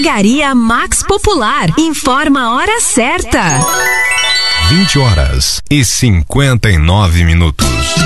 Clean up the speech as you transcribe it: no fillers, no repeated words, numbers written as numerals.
Drogaria Max Popular. Informa a hora certa. 20h59.